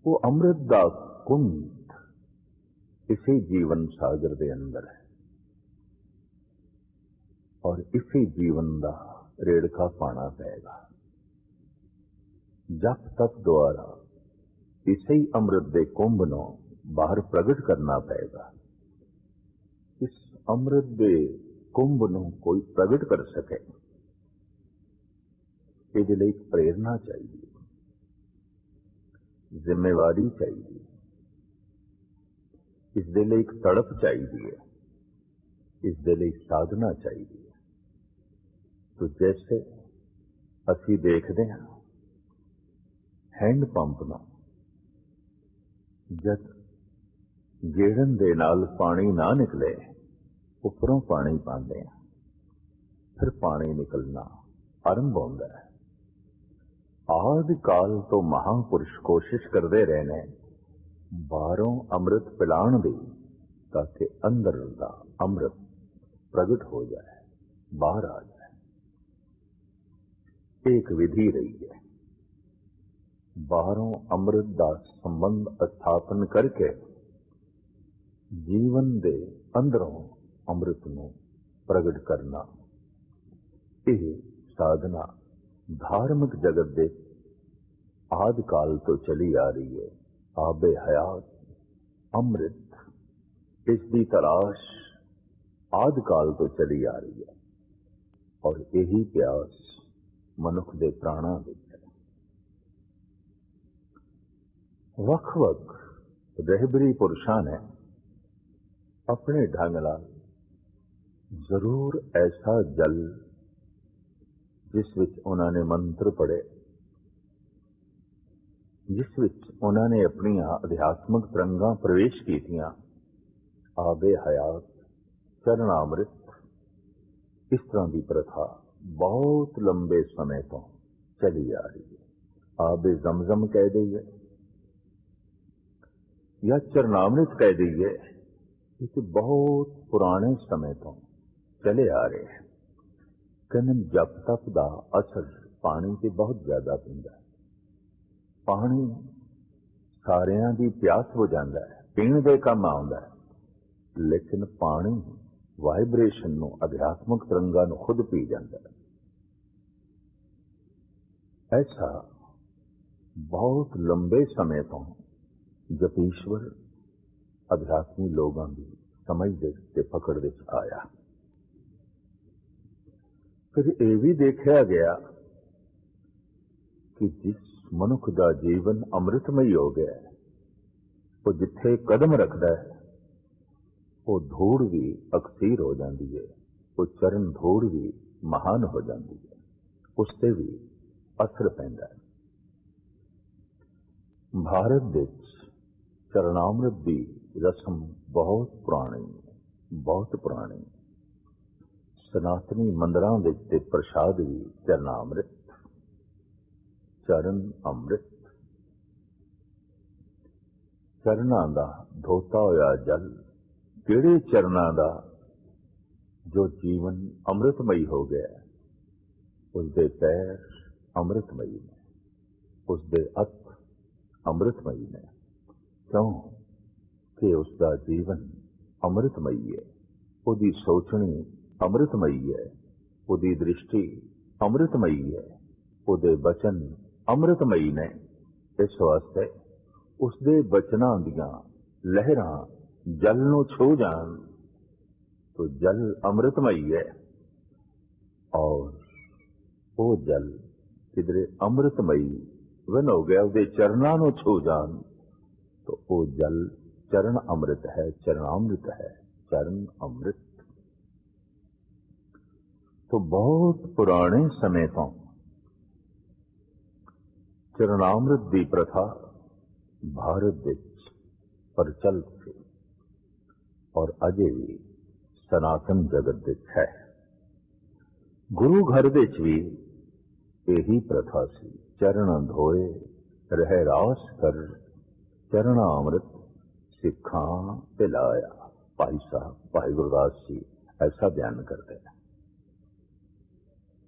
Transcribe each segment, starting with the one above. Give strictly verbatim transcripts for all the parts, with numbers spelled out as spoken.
वो अमृत दा कुंड इसी जीवन सागर दे अंदर है और इसी जीवन दा रेड़का पाना पेगा। जप तप द्वारा इसी अमृत दे कुंभ नूं बाहर प्रगट करना पेगा। इस अमृत दे कुंभ नूं कोई प्रगट कर सके, इहदे लई प्रेरणा चाहिए, जिम्मेवारी चाहिए, इस दे लई एक तड़प चाहिए, इस दे लई साधना चाहिए। तो जैसे असी देखते हैं हैंड पंप नूं जद गेड़न दे नाल पानी ना निकले, उपरों पानी पाते हैं, फिर पानी निकलना आरंभ होता है। आदि काल तो महापुरुष कोशिश करते रहने बाहरों अमृत पिलाण दी, ताकि अंदर का अमृत प्रगट हो जाए, बाहर आ जाए। एक विधि रही है, बाहरों अमृत का संबंध स्थापन करके जीवन दे अंदरों अमृत नूं प्रगट करना। यह साधना धार्मिक जगत दे आदि काल तो चली आ रही है। आबे हयात अमृत, इसकी तलाश आदि काल तो चली आ रही है और यही प्यास मनुख दे प्राणा विच है। वख-वख रहबरी पुरुषां ने अपने ढंग नाल जरूर ऐसा जल जिस विच उन्होंने मंत्र पढ़े, जिस विच उन्होंने अपनी अध्यात्मक तरंगां प्रवेश कीतियां, आबे हयात चरणामृत, इस तरह की प्रथा बहुत लंबे समय तो चली आ रही है। आबे जमजम कह दईए या चरणामृत कह दईए, ये बहुत पुराने समय तो चले आ रहे हैं। कहने जप तप का असर पानी से बहुत ज्यादा पैंदा है। पानी सारियां दी प्यास हो जाता है, पीण दे काम आउंदा है, लेकिन पानी वाइब्रेशन नूं, अध्यात्मक तरंगां नूं खुद पी जाता है। ऐसा बहुत लंबे समय तो जपीश्वर अध्यात्मी लोगों की समझ दे पकड़ दे आया। फिर यह भी देखा गया कि जिस मनुख का जीवन अमृतमयी हो गया है, वो जिथे कदम रखता है वो धूड़ भी अकसीर हो जाती है, वो चरण धूड़ भी महान हो जाती है, उससे भी असर पैंदा है। भारत विच चरणामृत की रस्म बहुत पुरानी है, बहुत पुरानी। सनातनी मंदिरां विच ते प्रसाद भी चरणामृत, चरण अमृत, चरणां दा धोता होया जल, किहड़े चरणां दा जो जीवन अमृतमयी हो गया, उसदे पैर अमृतमयी ने, उसदे हथ अमृतमयी ने। क्यों कि उसका जीवन अमृतमयी है, उसकी सोचनी अमृतमयी है, उसकी दृष्टि अमृतमयी है, उसदे बचन अमृतमयी ने। इस वास्ते उसदे बचनां दियां लहरां जल नूं छू जान तो जल अमृतमयी है, और वो जल किधरे अमृतमयी वन हो गया, उसदे चरणां नूं छू जान तो वो जल चरण अमृत है, चरणामृत है, चरण अमृत। तो बहुत पुराने समय तो चरणामृत की प्रथा भारत विच प्रचलित थी और अजे भी सनातन जगत विच है। गुरु घर विच भी यही प्रथा सी। चरण धोए रह रास कर, चरणामृत सिखां पिलाया। भाई साहब भाई गुरदास जी ऐसा बयान करते हैं।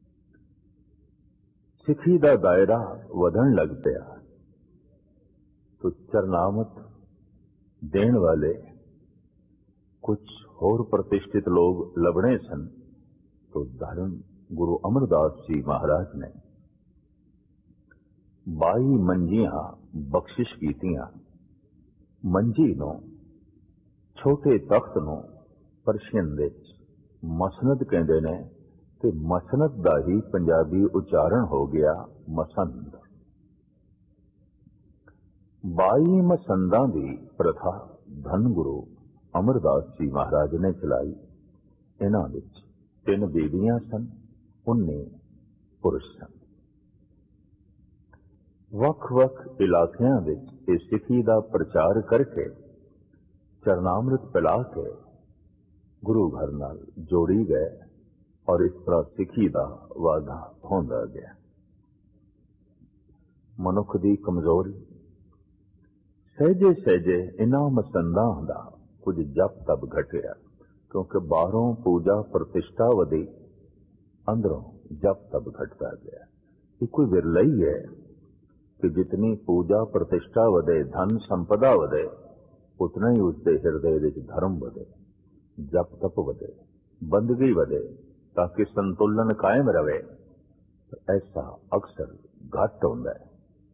सिखी का दायरा वधन लग पिया। तो चरनामत देने वाले कुछ होर प्रतिष्ठित लोग लभणे सन। तो धर्म गुरु अमरदास जी महाराज ने बाई मंजियां बख्शिश कीतियां। मंजी नूं छोटे तख्त नूं परशियन विच मसनद कहंदे ने ते मसनद दा ही पंजाबी उच्चारण हो गया मसंद। बाई मसंदा दी प्रथा धन गुरु अमरदास जी महाराज ने चलाई। इन्हां विच तीन बीबियां सन, उन्नी पुरुष सन। वख-वख इलाकियां विच इस सिੱਖੀ दा प्रचार करके चरनामृत पिला के गुरु घर नाल जोड़ी गए और इस तरह सिੱਖੀ दा वाधा होंदा गया। मनुख दी कमजोरी सहजे सहजे इन्हां मसंदां दा कुछ जप तप घटिया, क्योंकि बाहरों पूजा प्रतिष्ठा वधी, अंदरों जप तप घटता गया। ये कोई विरला ही है कि जितनी पूजा प्रतिष्ठा वधे, धन संपदा वधे, उतना ही उसके हृदय विच धर्म वधे, जप तप वधे, बंदगी वधे, ताकि संतुलन कायम रहे। ऐसा अक्सर घट होता है।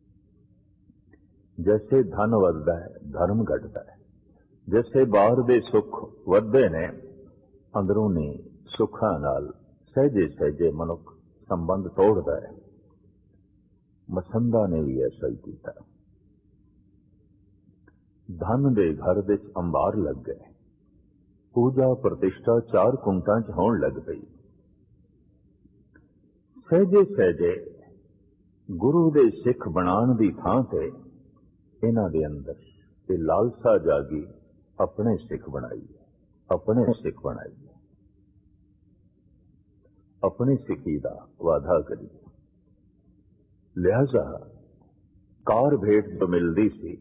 जैसे धन वधदा है, धर्म घटता है। जैसे बाहर दे सुख वधदे ने, अंदरूनी सुखां नाल सहजे सहजे मनुख संबंध तोड़ता है। मसंदा ने भी ऐसा ही किया। धन दे घर विच अंबार लग गए, पूजा प्रतिष्ठा चार कुंटां च होण लग पई। सहजे सहजे गुरु दे सिख बनाण दी थां ते इन्हां दे अंदर ते लालसा जागी, अपने सिख बनाइए, अपने सिख बनाइए, अपनी सिखी दा वादा करिए। लिहाजा कार भेंट जो मिलती सी,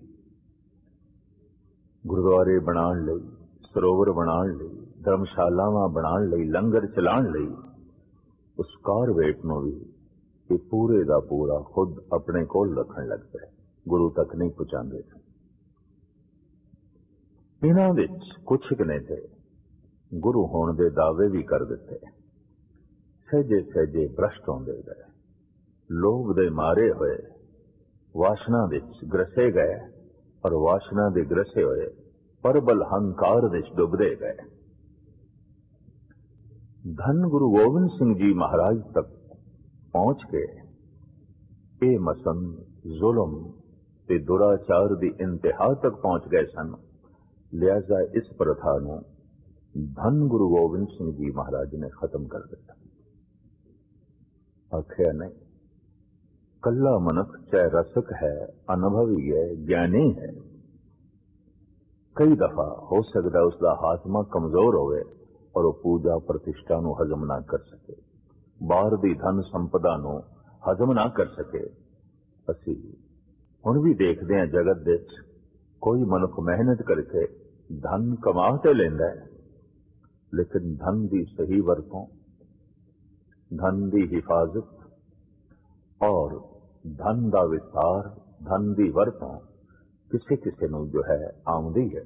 गुरुद्वारे बनाण लई, सरोवर बनाण लई, धर्मशालावां बनाण लई, लंगर चलाण लई, उस कार भेंट नूं भी ये पूरे दा पूरा खुद अपने कोल रखण लग पए, गुरु तक नहीं पहुंचांदे। इन्हां विच कुछ ने ते गुरु होण दे दावे भी कर दिते। सहजे सहजे भ्रष्ट होंदे गए, लोभ दे मारे होए वासना विच ग्रसे गए और वासना दे ग्रसे होए परबल हंकार विच डुबदे गए। धन गुरु गोबिंद सिंह जी महाराज तक पहुंच के ये मसंद, जुल्म ते दुराचार दी इंतहा तक पहुंच गए सन। लिहाजा इस प्रथा नूं धन गुरु गोबिंद सिंह जी महाराज ने खत्म कर दिया। आखिया नहीं, कल्ला मनुख चाहे रसक है, अनुभवी है, ज्ञानी है, कई दफा हो सकता उसका हाथमा कमजोर होवे और वो पूजा प्रतिष्ठा नूं हजम ना कर सके, बाहर दी धन संपदा नूं हजम ना कर सके। असी हुण भी देखते हैं जगत विच कोई मनुख मेहनत करके धन कमा ते लैंदा है, लेकिन धन की सही वरतों, धन की हिफाजत और धन का विस्तार, धन की वरतों किसी किसी नूं जो है आउंदी है।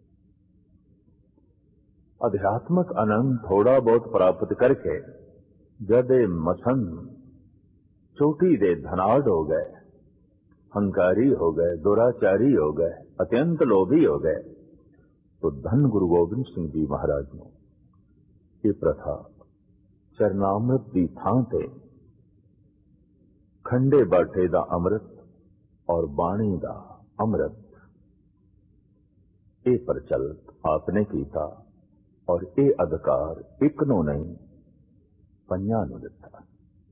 अध्यात्मक आनंद थोड़ा बहुत प्राप्त करके जद मसंद चोटी दे धनाढ़ हो गए, हंकारी हो गए, दुराचारी हो गए, अत्यंत लोभी हो गए, तो धन गुरु गोबिंद सिंह जी महाराज ने ये प्रथा चरनामृत की थां ते खंडे बाटे दा अमृत और बाणी दा अमृत ये प्रचलित आपने किया और ये अधिकार एक नूं नहीं पंजां नूं दिता।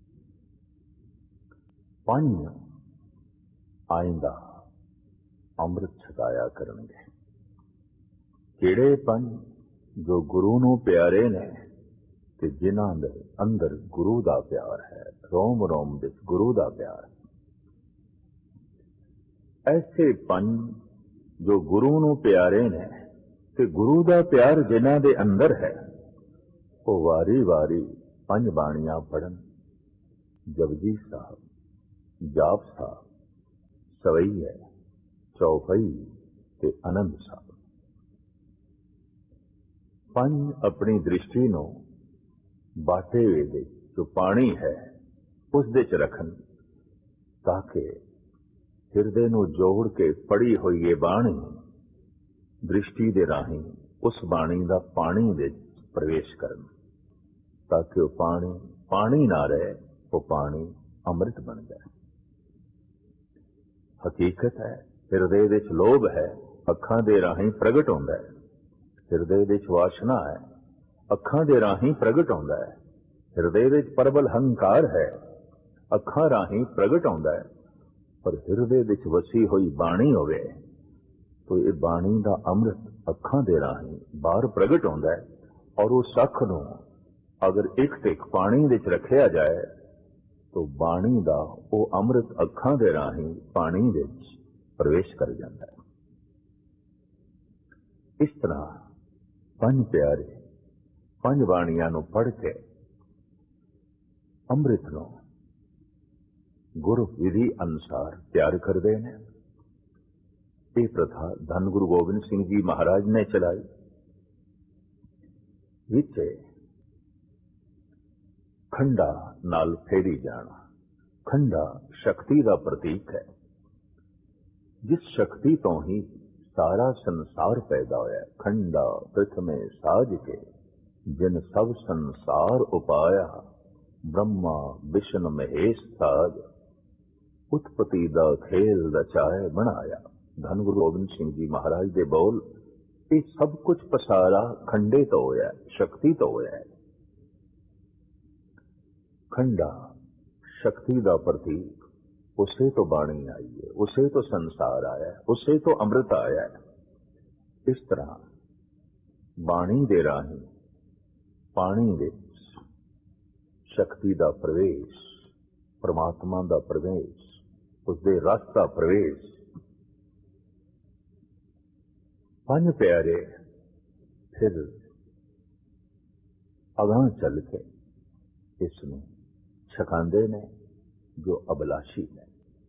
पंज आइंदा अमृत छकाया करनगे। किहड़े पंज? जो गुरु नूं प्यारे ने ते जिन्हां दे अंदर गुरु दा प्यार है, रोम रोम विच गुरु दा प्यार है। ऐसे पंज जो गुरु नूं प्यारे ने ते गुरु दा प्यार जिन्हां दे अंदर है, वो वारी वारी पंज बाणियां पढ़न। जपजी साहब, जाप साहब, सवई है, ਚੌਪਈ ਤੇ ਆਨੰਦ ਸਾਹਿਬ। ਪੰਜ ਆਪਣੀ ਦ੍ਰਿਸ਼ਟੀ ਨੂੰ ਬਾਟੇ ਦੇ ਜੋ ਪਾਣੀ ਹੈ ਉਸ ਦੇ ਚ ਰੱਖਣ, ਤਾਂ ਕਿ ਹਿਰਦੇ ਨੂੰ ਜੋੜ ਕੇ ਪੜੀ ਹੋਈ ਇਹ ਬਾਣੀ ਦ੍ਰਿਸ਼ਟੀ ਦੇ ਰਾਹੀਂ ਉਸ ਬਾਣੀ ਦਾ ਪਾਣੀ ਵਿੱਚ ਪ੍ਰਵੇਸ਼ ਕਰਨ, ਤਾਂ ਕਿ ਉਹ ਪਾਣੀ ਪਾਣੀ ਨਾ ਰਹੇ, ਉਹ ਪਾਣੀ ਅੰਮ੍ਰਿਤ ਬਣ ਜਾਏ। ਹਕੀਕਤ ਹੈ ਹਿਰਦੇ ਵਿੱਚ ਲੋਭ ਹੈ, ਅੱਖਾਂ ਦੇ ਰਾਹੀਂ ਪ੍ਰਗਟ ਹੁੰਦਾ ਹੈ। ਹਿਰਦੇ ਵਿੱਚ ਵਾਸ਼ਨਾ ਹੈ, ਅੱਖਾਂ ਦੇ ਰਾਹੀਂ ਪ੍ਰਗਟ ਹੁੰਦਾ ਹੈ। ਹਿਰਦੇ ਵਿੱਚ ਪ੍ਰਬਲ ਹੰਕਾਰ ਹੈ, ਅੱਖਾਂ ਰਾਹੀਂ ਪ੍ਰਗਟ ਹੁੰਦਾ ਹੈ। ਪਰ ਹਿਰਦੇ ਵਿੱਚ ਵਸੀ ਹੋਈ ਬਾਣੀ ਹੋਵੇ ਤਾਂ ਇਹ ਬਾਣੀ ਦਾ ਅੰਮ੍ਰਿਤ ਅੱਖਾਂ ਦੇ ਰਾਹੀਂ ਬਾਹਰ ਪ੍ਰਗਟ ਹੁੰਦਾ ਹੈ। ਔਰ ਉਸ ਅੱਖ ਨੂੰ ਅਗਰ ਇੱਕ ਟਿਕ ਪਾਣੀ ਵਿੱਚ ਰੱਖਿਆ ਜਾਏ ਤਾਂ ਬਾਣੀ ਦਾ ਉਹ ਅੰਮ੍ਰਿਤ ਅੱਖਾਂ ਦੇ ਰਾਹੀਂ ਪਾਣੀ ਵਿੱਚ ਪ੍ਰਵੇਸ਼ ਕਰ ਜਾਂਦਾ ਹੈ। ਇਸ ਤਰ੍ਹਾਂ ਪੰਜ ਪਿਆਰੇ ਪੰਜ ਬਾਣੀਆਂ ਨੂੰ ਪੜ੍ਹ ਕੇ ਅੰਮ੍ਰਿਤ ਨੂੰ ਗੁਰੂ ਵਿਧੀ ਅਨੁਸਾਰ ਤਿਆਰ ਕਰਦੇ ਨੇ। ਇਹ ਪ੍ਰਥਾ ਧੰਨ ਗੁਰੂ ਗੋਬਿੰਦ ਸਿੰਘ ਜੀ ਮਹਾਰਾਜ ਨੇ ਚਲਾਈ। ਵਿੱਚ ਖੰਡਾ ਨਾਲ ਫੇਰੀ ਜਾਣਾ। ਖੰਡਾ ਸ਼ਕਤੀ ਦਾ ਪ੍ਰਤੀਕ ਹੈ, ਜਿਸ ਸ਼ਕਤੀ ਤੋਂ ਹੀ ਸਾਰਾ ਸੰਸਾਰ ਪੈਦਾ ਹੋਇਆ। ਖੰਡਾ ਪ੍ਰਥਮੇ ਸਾਜ ਕੇ ਜਿਨ ਸਭ ਸੰਸਾਰ ਉਪਾਇਆ, ਬ੍ਰਹਮਾ ਵਿਸ਼ਨ ਮਹੇਸ਼ ਸਾਜ, ਉਤਪਤੀ ਦਾ ਖੇਲ ਰਚਾਏ ਬਣਾਇਆ। ਧੰਨ ਗੁਰੂ ਗੋਬਿੰਦ ਸਿੰਘ ਜੀ ਮਹਾਰਾਜ ਦੇ ਬੋਲ, ਇਹ ਸਭ ਕੁਝ ਪਸਾਰਾ ਖੰਡੇ ਤੋਂ ਹੋਇਆ, ਸ਼ਕਤੀ ਤੋਂ ਹੋਇਆ। ਖੰਡਾ ਸ਼ਕਤੀ ਦਾ ਪ੍ਰਤੀਕ, ਉਸੇ ਤੋਂ ਬਾਣੀ ਆਈ ਹੈ, ਉਸੇ ਤੋਂ ਸੰਸਾਰ ਆਇਆ, ਉਸੇ ਤੋਂ ਅੰਮ੍ਰਿਤ ਆਇਆ। ਇਸ ਤਰ੍ਹਾਂ ਬਾਣੀ ਦੇ ਰਾਹੀਂ ਪਾਣੀ ਵਿੱਚ ਸ਼ਕਤੀ ਦਾ ਪ੍ਰਵੇਸ਼, ਪਰਮਾਤਮਾ ਦਾ ਪ੍ਰਵੇਸ਼, ਉਸਦੇ ਰਸ ਦਾ ਪ੍ਰਵੇਸ਼। ਪੰਜ ਪਿਆਰੇ ਫਿਰ ਅਗਾਂਹ ਚੱਲ ਕੇ ਇਸ ਨੂੰ ਛਕਾਉਂਦੇ ਨੇ ਜੋ ਅਬਲਾਸ਼ੀ ਨੇ,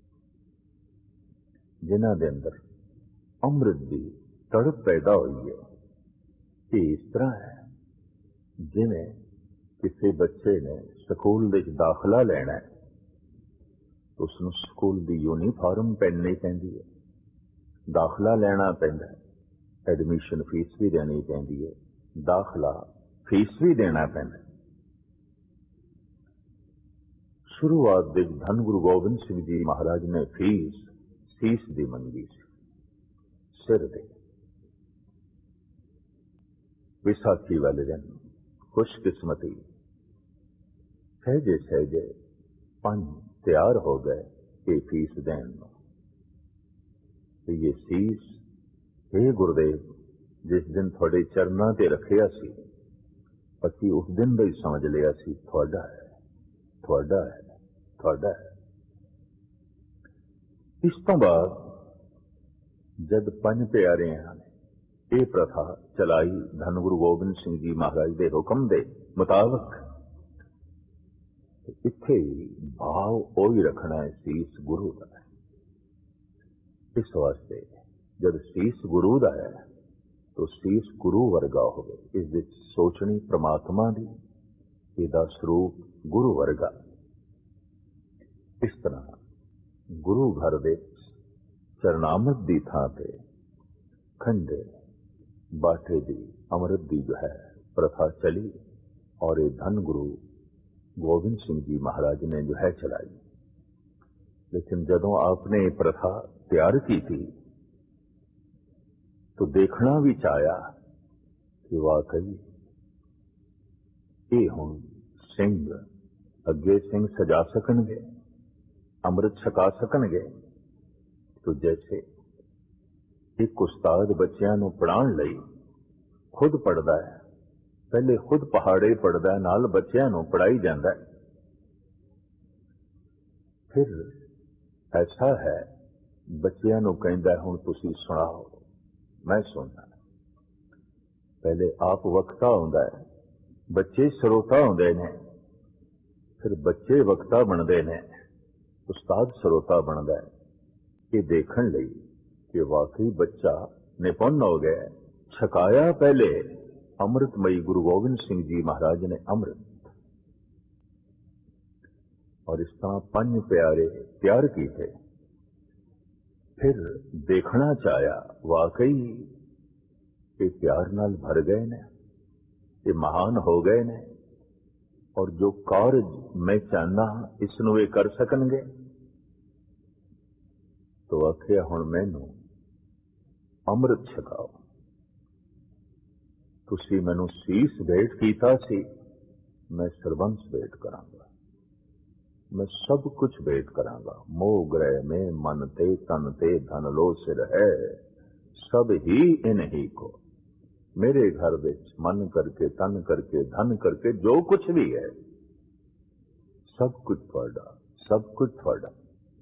ਜਿਨ੍ਹਾਂ ਦੇ ਅੰਦਰ ਅੰਮ੍ਰਿਤ ਦੀ ਤੜਪ ਪੈਦਾ ਹੋਈ ਹੈ। ਇਹ ਇਸ ਤਰ੍ਹਾਂ ਹੈ ਜਿਵੇਂ ਕਿਸੇ ਬੱਚੇ ਨੇ ਸਕੂਲ ਵਿੱਚ ਦਾਖਲਾ ਲੈਣਾ ਹੈ, ਉਸ ਨੂੰ ਸਕੂਲ ਦੀ ਯੂਨੀਫਾਰਮ ਪਹਿਨਣੀ ਪੈਂਦੀ ਹੈ, ਦਾਖਲਾ ਲੈਣਾ ਪੈਂਦਾ ਹੈ, ਐਡਮਿਸ਼ਨ ਫੀਸ ਵੀ ਦੇਣੀ ਪੈਂਦੀ ਹੈ, ਦਾਖਲਾ ਫੀਸ ਵੀ ਦੇਣਾ ਪੈਂਦਾ ਹੈ। ਸ਼ੁਰੂਆਤ ਵਿੱਚ ਧੰਨ ਗੁਰੂ ਗੋਬਿੰਦ ਸਿੰਘ ਜੀ ਮਹਾਰਾਜ ਨੇ ਫੀਸ ਸੀਸ ਦੀ ਮੰਗੀ ਸੀ, ਸਿਰ ਦੇ। ਵਿਸਾਖੀ ਵਾਲੇ ਦਿਨ ਖੁਸ਼ਕਿਸਮਤੀ ਸਹਿਜੇ ਸਹਿਜੇ ਪੰਜ ਤਿਆਰ ਹੋ ਗਏ ਇਹ ਫੀਸ ਦੇਣ ਨੂੰ। ਤੇ ਇਹ ਸੀਸ, हे ਗੁਰਦੇਵ, ਜਿਸ ਦਿਨ ਤੁਹਾਡੇ ਚਰਨਾਂ ਤੇ ਰੱਖਿਆ ਸੀ, ਅਸੀਂ ਉਸ ਦਿਨ ਦਾ ਹੀ ਸਮਝ ਲਿਆ ਸੀ ਤੁਹਾਡਾ ਹੈ, ਤੁਹਾਡਾ ਹੈ, ਤੁਹਾਡਾ ਹੈ। ਇਸ ਤੋਂ ਬਾਅਦ ਜਦ ਪੰਜ ਪਿਆਰਿਆਂ ਨੇ ਇਹ ਪ੍ਰਥਾ ਚਲਾਈ ਧੰਨ ਗੁਰੂ ਗੋਬਿੰਦ ਸਿੰਘ ਜੀ ਮਹਾਰਾਜ ਦੇ ਹੁਕਮ ਦੇ ਮੁਤਾਬਕ, ਇੱਥੇ ਭਾਵ ਉਹ ਹੀ ਰੱਖਣਾ ਹੈ ਸੀਸ ਗੁਰੂ ਦਾ। ਇਸ ਵਾਸਤੇ ਜਦ ਸੀਸ ਗੁਰੂ ਦਾ ਹੈ ਤਾਂ ਸੀਸ ਗੁਰੂ ਵਰਗਾ ਹੋਵੇ, ਇਸ ਵਿੱਚ ਸੋਚਣੀ ਪ੍ਰਮਾਤਮਾ ਦੀ, ਇਹਦਾ ਸਰੂਪ ਗੁਰੂ ਵਰਗਾ। ਇਸ ਤਰ੍ਹਾਂ ਗੁਰੂ ਘਰ ਦੇ ਚਰਨਾਮਤ ਦੀ ਥਾਂ ਤੇ ਖੰਡੇ ਬਾਟੇ ਦੀ ਅੰਮ੍ਰਿਤ ਦੀ ਜੋ ਹੈ ਪ੍ਰਥਾ ਚਲੀ, ਔਰ ਇਹ ਧੰਨ ਗੁਰੂ ਗੋਬਿੰਦ ਸਿੰਘ ਜੀ ਮਹਾਰਾਜ ਨੇ ਜੋ ਹੈ ਚਲਾਈ। ਲੇਕਿਨ ਜਦੋਂ ਆਪਨੇ ਇਹ ਪ੍ਰਥਾ ਤਿਆਰ ਕੀਤੀ तो देखना भी चाया कि वाकई ये हुण सिंह अगे सिंह सजा सकणगे, अमृत छका सकणगे। तो जैसे एक उस्ताद बच्चियां नूं पढ़ाउण लई खुद पढ़दा है, पहले खुद पहाड़े पढ़दा है, नाल बच्चियां नूं पढ़ाई जांदा है। फिर ऐसा है बच्चियां नूं कहंदा है हुण तुसीं सुणाओ, मैं सुनना। पहले आप वक्ता होंदा है, बच्चे ਸਰੋਤਾ ਹੁੰਦੇ ਨੇ, फिर बच्चे वक्ता बनते हैं, उस्ताद ਸਰੋਤਾ बनता है। ये देखण लई कि वाकई बच्चा निपुण हो गया। छकाया पहले अमृतमयी गुरु गोबिंद सिंह जी महाराज ने अमृत, और इस तरह पंज प्यारे प्यार कीते। फिर देखना चाहया वाकई ये प्यार नाल भर गए ने, ये महान हो गए ने, और जो कारज मैं चाहना इसनू ये कर सकणगे। तो आखिया हुण मैनू अमृत छकाओ। तुसी मैनू सीस भेंट कीता सी, मैं सरबंस भेंट करांगा, मैं सब कुछ भेंट करांगा। मोह ग्रह में मन ते तन ते धन लो सिर है, सब ही इन ही को। मेरे घर विच मन करके तन करके धन करके जो कुछ भी है सब कुछ तुहाडा, सब कुछ तुहाडा।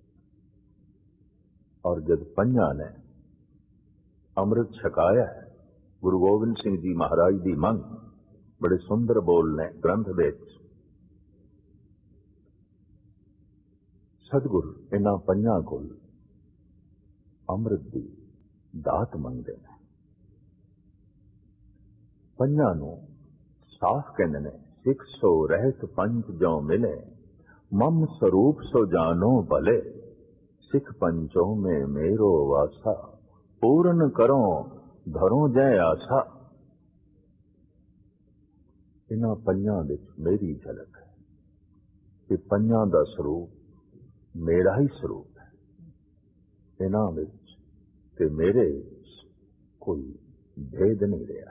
और जब पंजा ने अमृत छकाया है, गुरु गोबिंद सिंह जी महाराज की मंग बड़े सुंदर बोल ने ग्रंथ विच, सतगुरु इन्हां पंजां कोल अमृत की दात मंगते हैं। पंजां नूं साफ कहते हैं, सिख सो रहत पंच जो मिले, मम स्वरूप सो जानो भले, सिख पंचों में मेरो वासा, पूर्ण करो धरो जय आसा। इन्हां पंजां विच मेरी झलक है, कि पंजां दा स्वरूप मेरा ही स्वरूप है। इन्हां विच ते मेरे विच कोई भेद नहीं रहा।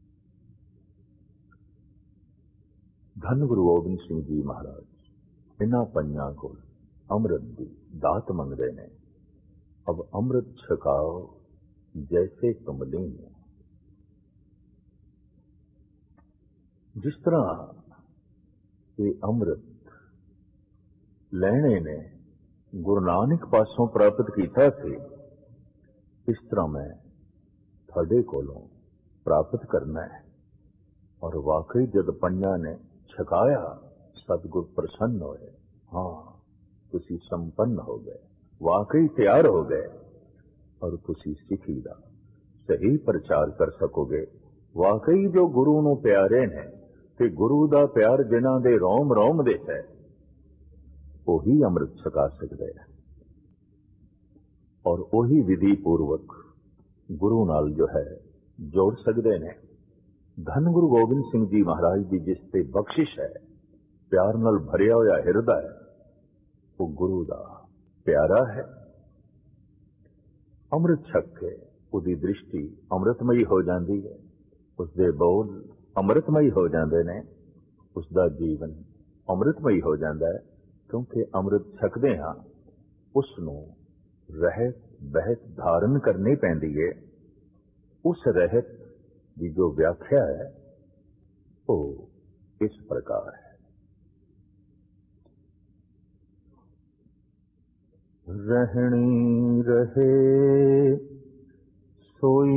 धन गुरु गोबिंद सिंह जी महाराज इन्हां पंजां कोल अमृत की दात मंगते ने। अब अमृत छकाओ जैसे कमलीन। जिस तरह ये अमृत लैने ने गुरु नानक पासों प्राप्त किया सी, इस तरह मैं थोड़े कोलों प्राप्त करना है। और वाकई जब पंजा ने छकाया, सतगुर प्रसन्न होए। हाँ, तुसी संपन्न हो गए, वाकई तैयार हो गए, और तुसी सिखी दा सही प्रचार कर सकोगे। वाकई जो गुरु नूं प्यारे ने, ते गुरु दा प्यार जिन्हां दे रोम रोम दे है, वही अमृत छका सकते हैं, और वही विधि पूर्वक गुरु नाल जो है जोड़ सकते हैं। धन गुरु गोबिंद सिंह जी महाराज की जिस ते बख्शिश है, प्यार नाल भरिया होया हिरदा है, वो गुरु दा प्यारा है। अमृत छक के उसकी दृष्टि अमृतमयी हो जाती है, उसके बोल अमृतमयी हो जाते हैं, उसका जीवन अमृतमयी हो जाता है। क्योंकि अमृत छकदे हाँ उसनू रहत बहत धारण करनी पैंदी है। उस रहत की जो व्याख्या है वो इस प्रकार है। रहनी रहे सोई